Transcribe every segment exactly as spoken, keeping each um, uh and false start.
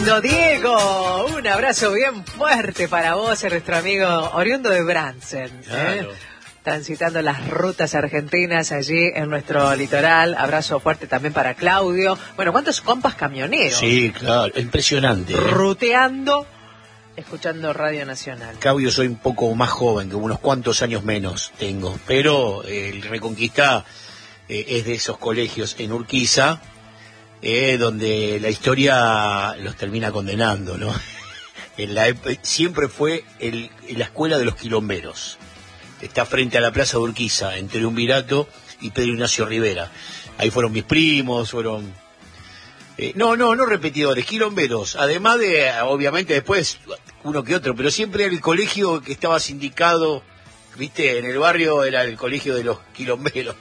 lindo, Diego. Un abrazo bien fuerte para vos, nuestro amigo oriundo de Bransen. Claro. ¿eh? Transitando las rutas argentinas allí en nuestro litoral. Abrazo fuerte también para Claudio. Bueno, ¿cuántos compas camioneros? Sí, claro, impresionante. ¿eh? Ruteando, escuchando Radio Nacional. Claudio, soy un poco más joven, que unos cuantos años menos tengo, pero eh, el Reconquista eh, es de esos colegios en Urquiza, eh, donde la historia los termina condenando, ¿no? En la, siempre fue el, la escuela de los quilomberos. Está frente a la plaza de Urquiza, entre Triunvirato y Pedro Ignacio Rivera. Ahí fueron mis primos, fueron... Eh, no, no, no repetidores, quilomberos. Además de, obviamente, después uno que otro, pero siempre era el colegio que estaba sindicado, viste, en el barrio era el colegio de los quilomberos.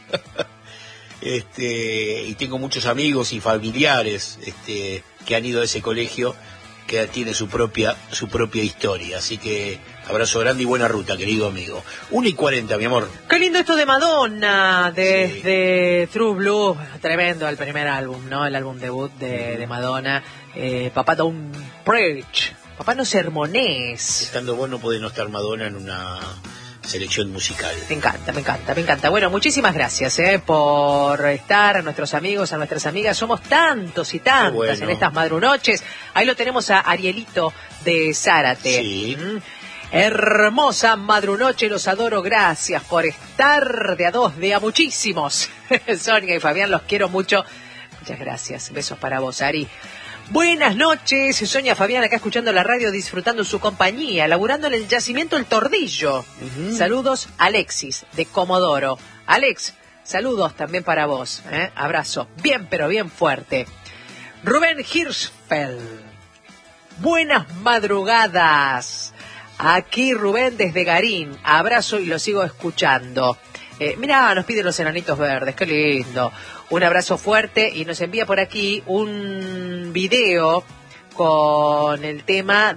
este Y tengo muchos amigos y familiares este, que han ido a ese colegio, que tiene su propia su propia historia. Así que abrazo grande y buena ruta, querido amigo. Una y cuarenta, mi amor. Qué lindo esto de Madonna, desde sí. True Blue, tremendo el primer álbum, ¿no? El álbum debut de, uh-huh. de Madonna. Eh, Papá Don't Preach, Papá no sermonés. Estando vos no podés no estar Madonna en una selección musical. Me encanta, me encanta, me encanta. Bueno, muchísimas gracias eh, por estar, a nuestros amigos, a nuestras amigas. Somos tantos y tantas bueno. en estas madrunoches. Ahí lo tenemos a Arielito de Zárate. Sí. ¿Mm? Hermosa madrunoche, los adoro, gracias por estar de a dos, de a muchísimos. Sonia y Fabián, los quiero mucho. Muchas gracias, besos para vos, Ari. Buenas noches, Sonia Fabián acá escuchando la radio, disfrutando su compañía, laburando en el yacimiento El Tordillo. Uh-huh. Saludos, Alexis, de Comodoro. Alex, saludos también para vos, ¿eh? Abrazo, bien pero bien fuerte. Rubén Hirschfeld, buenas madrugadas. Aquí Rubén desde Garín, abrazo y lo sigo escuchando. Eh, mirá, nos piden los enanitos verdes, qué lindo. Un abrazo fuerte y nos envía por aquí un video con el tema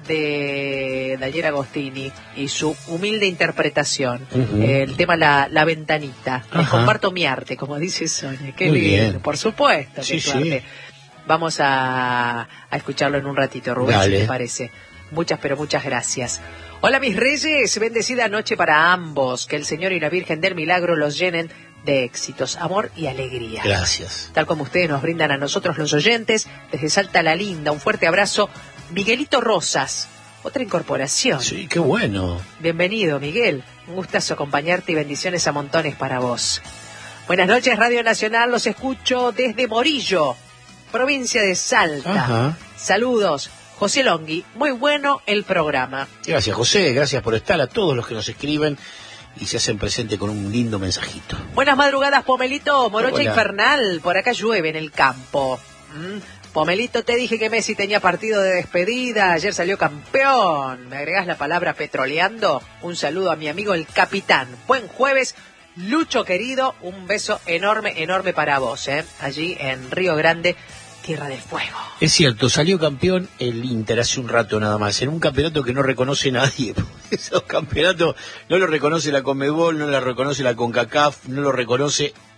de Daniel Agostini y su humilde interpretación. Uh-huh. eh, el tema La, la Ventanita. Les comparto mi arte, como dice Sonia. Qué Muy lindo, bien. Por supuesto que sí, es su arte. Sí. Vamos a, a escucharlo en un ratito, Rubén, Dale. si te parece. Muchas, pero muchas gracias. Hola, mis reyes, bendecida noche para ambos. Que el Señor y la Virgen del Milagro los llenen de éxitos, amor y alegría. Gracias. Tal como ustedes nos brindan a nosotros los oyentes, desde Salta la Linda, un fuerte abrazo. Miguelito Rosas, otra incorporación. Sí, qué bueno. Bienvenido, Miguel. Un gustazo acompañarte y bendiciones a montones para vos. Buenas noches, Radio Nacional, los escucho desde Morillo, provincia de Salta. Ajá. Saludos. José Longhi, muy bueno el programa. Gracias, José, gracias por estar, a todos los que nos escriben y se hacen presente con un lindo mensajito. Buenas madrugadas, Pomelito, morocha Hola. infernal, por acá llueve en el campo. ¿Mm? Pomelito, te dije que Messi tenía partido de despedida, ayer salió campeón. ¿Me agregás la palabra petroleando? Un saludo a mi amigo el capitán. Buen jueves, Lucho querido, un beso enorme, enorme para vos, ¿eh? Allí en Río Grande, Tierra del Fuego. Es cierto, salió campeón el Inter hace un rato nada más, en un campeonato que no reconoce nadie. Esos campeonatos no lo reconoce la Conmebol, no lo reconoce la CONCACAF, no lo reconoce